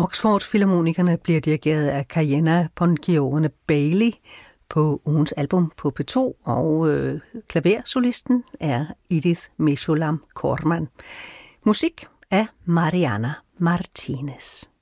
Oxford-filharmonikerne bliver dirigeret af Kajenna Ponchione Bailey på ugens album på P2, og klaversolisten er Edith Meshulam Corman. Musik af Mariana Martinez.